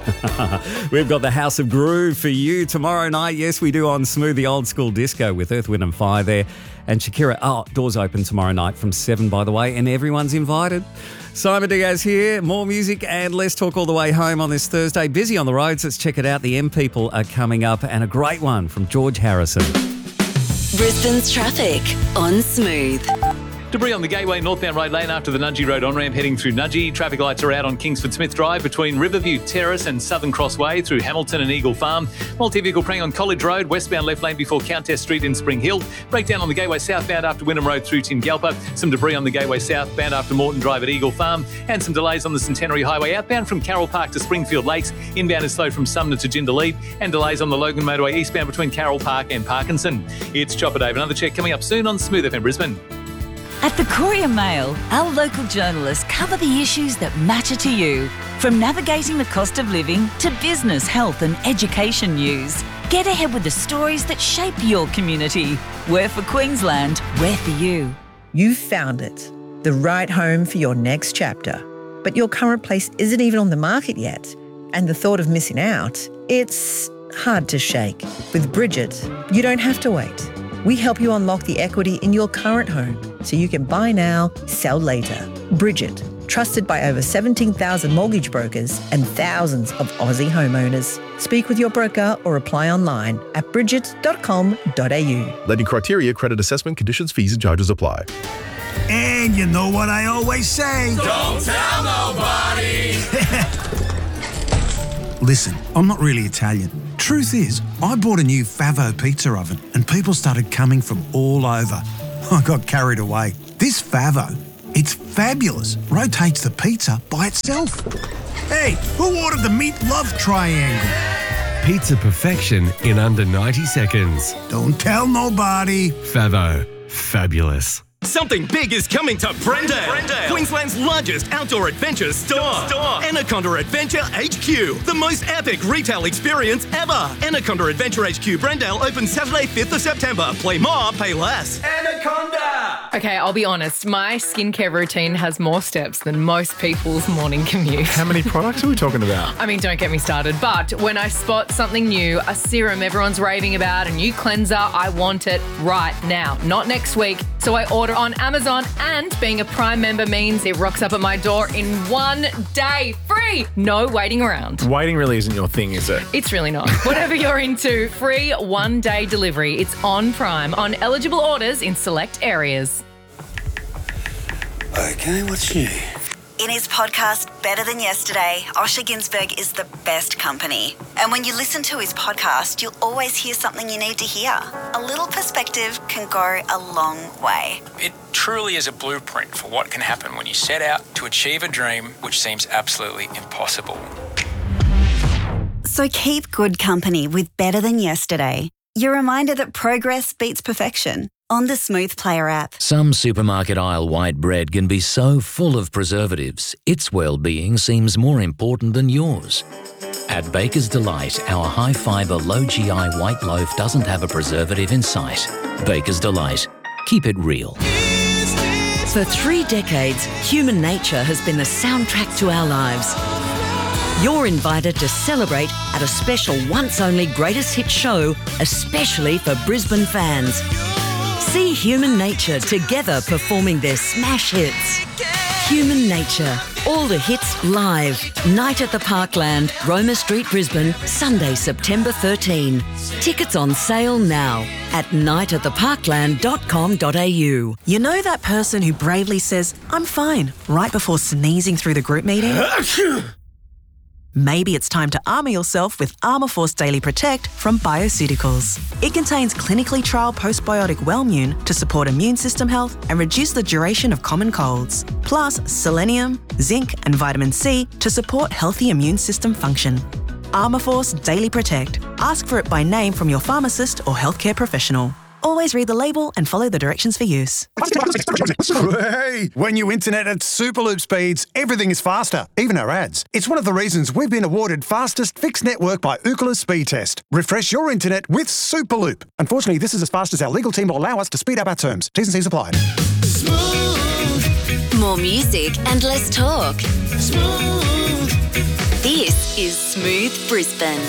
We've got the House of Groove for you tomorrow night. Yes, we do on Smooth, the old school disco with Earth, Wind and Fire there. And Shakira, doors open tomorrow night from 7, by the way, and everyone's invited. Simon Diaz here. More music and less talk all the way home on this Thursday. Busy on the roads. Let's check it out. The M People are coming up, and a great one from George Harrison. Brisbane's traffic on Smooth. Debris on the Gateway northbound road lane after the Nudgee Road on-ramp heading through Nudgee. Traffic lights are out on Kingsford Smith Drive between Riverview Terrace and Southern Crossway through Hamilton and Eagle Farm. Multi-vehicle prang on College Road, westbound left lane before Countess Street in Spring Hill. Breakdown on the Gateway southbound after Wynnum Road through Tingalpa. Some debris on the Gateway southbound after Morton Drive at Eagle Farm. And some delays on the Centenary Highway outbound from Carroll Park to Springfield Lakes. Inbound is slowed from Sumner to Jindalee. And delays on the Logan Motorway eastbound between Carroll Park and Parkinson. It's Chopper Dave. Another check coming up soon on Smooth FM Brisbane. At the Courier Mail, our local journalists cover the issues that matter to you. From navigating the cost of living to business, health and education news. Get ahead with the stories that shape your community. We're for Queensland, we're for you. You've found it, the right home for your next chapter. But your current place isn't even on the market yet. And the thought of missing out, it's hard to shake. With Bridget, you don't have to wait. We help you unlock the equity in your current home so you can buy now, sell later. Bridget, trusted by over 17,000 mortgage brokers and thousands of Aussie homeowners. Speak with your broker or apply online at bridget.com.au. Lending criteria, credit assessment, conditions, fees and charges apply. And you know what I always say? Don't tell nobody! Listen, I'm not really Italian. Truth is, I bought a new Favo pizza oven and people started coming from all over. I got carried away. This Favo, it's fabulous. Rotates the pizza by itself. Hey, who ordered the meat love triangle? Pizza perfection in under 90 seconds. Don't tell nobody. Favo. Fabulous. Something big is coming to Brendale, Queensland's largest outdoor adventure store. Anaconda Adventure HQ, the most epic retail experience ever. Anaconda Adventure HQ Brendale opens Saturday 5th of September. Play more, pay less. Anaconda! Okay, I'll be honest. My skincare routine has more steps than most people's morning commute. How many products are we talking about? I mean, don't get me started. But when I spot something new, a serum everyone's raving about, a new cleanser, I want it right now, not next week. So I order on Amazon, and being a Prime member means it rocks up at my door in 1 day, free. No waiting around. Waiting really isn't your thing, is it? It's really not. Whatever you're into, free 1 day delivery. It's on Prime on eligible orders in select areas. Okay, what's new? In his podcast, Better Than Yesterday, Osher Günsberg is the best company. And when you listen to his podcast, you'll always hear something you need to hear. A little perspective can go a long way. It truly is a blueprint for what can happen when you set out to achieve a dream which seems absolutely impossible. So keep good company with Better Than Yesterday. Your reminder that progress beats perfection. On the Smooth Player app. Some supermarket aisle white bread can be so full of preservatives, its well-being seems more important than yours. At Baker's Delight, our high-fibre, low-GI white loaf doesn't have a preservative in sight. Baker's Delight. Keep it real. For 3 decades, human nature has been the soundtrack to our lives. You're invited to celebrate at a special once-only greatest hit show, especially for Brisbane fans. See Human Nature together performing their smash hits. Human Nature, all the hits live. Night at the Parkland, Roma Street, Brisbane, Sunday, September 13. Tickets on sale now at nightattheparkland.com.au. You know that person who bravely says, "I'm fine," right before sneezing through the group meeting? Maybe it's time to armour yourself with Armour Force Daily Protect from Bioceuticals. It contains clinically trialled postbiotic Wellmune to support immune system health and reduce the duration of common colds, plus selenium, zinc and vitamin C to support healthy immune system function. Armour Force Daily Protect. Ask for it by name from your pharmacist or healthcare professional. Always read the label and follow the directions for use. Hey, when you internet at Superloop speeds, everything is faster, even our ads. It's one of the reasons we've been awarded fastest fixed network by Ookla Speed Test. Refresh your internet with Superloop. Unfortunately, this is as fast as our legal team will allow us to speed up our terms. T's and C's applied. More music and less talk. Smooth. The This is Smooth Brisbane.